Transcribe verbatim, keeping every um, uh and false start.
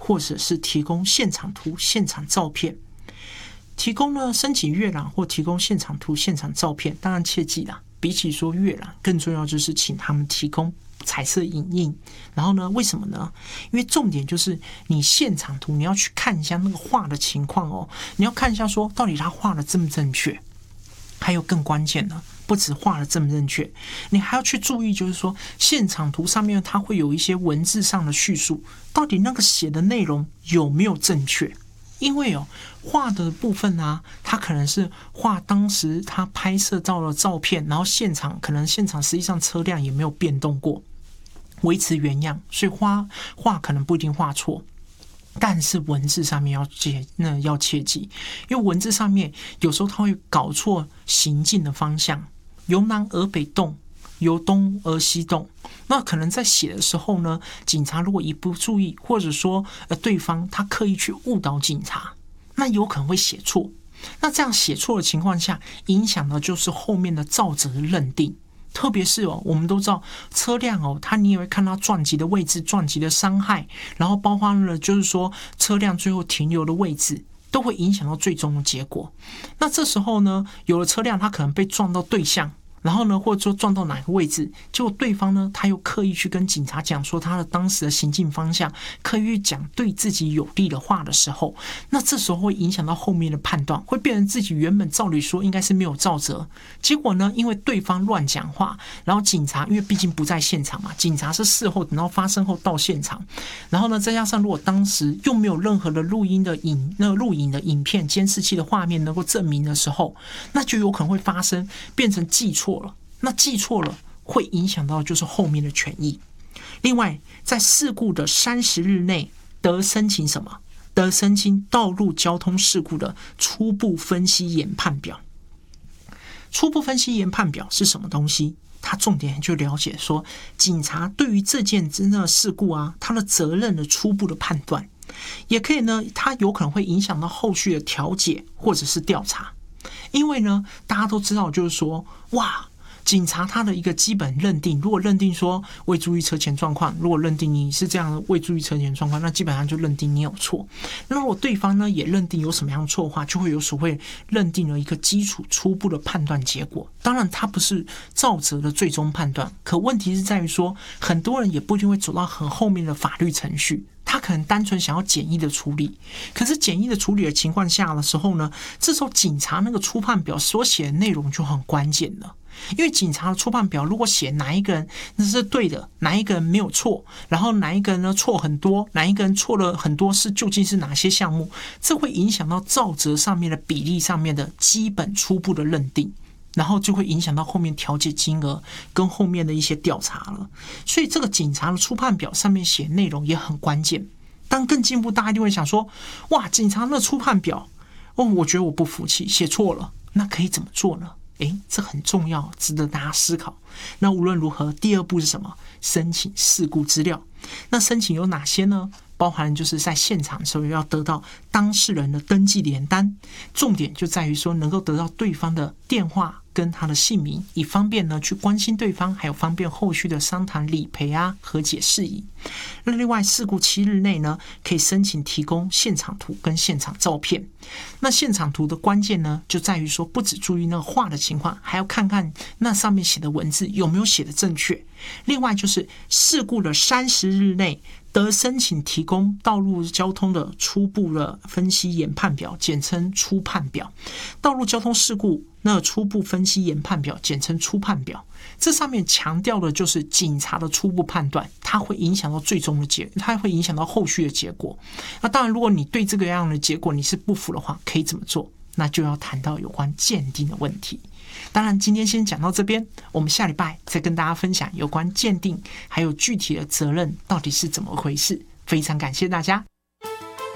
或者是提供现场图、现场照片。提供呢申请阅览或提供现场图、现场照片，当然切记啦，比起说阅览，更重要就是请他们提供彩色影印。然后呢，为什么呢？因为重点就是你现场图你要去看一下那个画的情况哦，你要看一下说到底他画的正不正确。还有更关键的，不止画的正不正确，你还要去注意，就是说现场图上面它会有一些文字上的叙述，到底那个写的内容有没有正确？因为哦，画的部分啊，它可能是画当时他拍摄到了照片，然后现场可能现场实际上车辆也没有变动过，维持原样，所以画画可能不一定画错。但是文字上面要切，那要切记，因为文字上面有时候他会搞错行进的方向，由南而北动，由东而西动。那可能在写的时候呢，警察如果一不注意，或者说呃对方他刻意去误导警察，那有可能会写错。那这样写错的情况下，影响的就是后面的肇责的认定。特别是哦，我们都知道车辆哦，它你也会看到撞击的位置、撞击的伤害，然后包括了就是说车辆最后停留的位置，都会影响到最终的结果。那这时候呢，有的车辆它可能被撞到对向，然后呢，或者说撞到哪个位置，结果对方呢，他又刻意去跟警察讲说他的当时的行进方向，刻意去讲对自己有利的话的时候，那这时候会影响到后面的判断，会变成自己原本照理说应该是没有肇责，结果呢，因为对方乱讲话，然后警察因为毕竟不在现场嘛，警察是事后等到发生后到现场，然后呢，再加上如果当时又没有任何的录音的影那个录影的影片、监视器的画面能够证明的时候，那就有可能会发生变成记错了。那记错了会影响到就是后面的权益。另外，在事故的三十日内得申请什么？得申请道路交通事故的初步分析研判表。初步分析研判表是什么东西？它重点就了解说，警察对于这件真正的事故啊，他的责任的初步的判断，也可以呢，它有可能会影响到后续的调解或者是调查。因为呢，大家都知道，就是说，哇。警察他的一个基本认定，如果认定说未注意车前状况，如果认定你是这样的未注意车前状况，那基本上就认定你有错。那如果对方呢也认定有什么样的错的话，就会有所谓认定了一个基础初步的判断结果。当然，它不是肇责的最终判断，可问题是在于说，很多人也不一定会走到很后面的法律程序。他可能单纯想要简易的处理，可是简易的处理的情况下的时候呢，这时候警察那个初判表所写的内容就很关键了。因为警察的初判表如果写哪一个人那是对的，哪一个人没有错，然后哪一个人呢错很多，哪一个人错了很多，是究竟是哪些项目，这会影响到肇责上面的比例上面的基本初步的认定，然后就会影响到后面调解金额跟后面的一些调查了。所以这个警察的初判表上面写内容也很关键。当更进一步，大家一定会想说，哇，警察那初判表，哦，我觉得我不服气，写错了，那可以怎么做呢？诶，这很重要，值得大家思考。那无论如何，第二步是什么？申请事故资料。那申请有哪些呢？包含就是在现场的时候要得到当事人的登记联单，重点就在于说能够得到对方的电话跟他的姓名，以方便呢去关心对方，还有方便后续的商谈理赔啊、和解事宜。那另外，事故七日内呢，可以申请提供现场图跟现场照片。那现场图的关键呢，就在于说不只注意那个画的情况，还要看看那上面写的文字有没有写的正确。另外就是事故的三十日内得申请提供道路交通的初步的分析研判表，简称初判表。道路交通事故那初步分析研判表，简称初判表。这上面强调的就是警察的初步判断，它会影响到最终的结，它会影响到后续的结果。那当然，如果你对这个样的结果你是不服的话，可以怎么做？那就要谈到有关鉴定的问题。当然，今天先讲到这边，我们下礼拜再跟大家分享有关鉴定，还有具体的责任到底是怎么回事。非常感谢大家。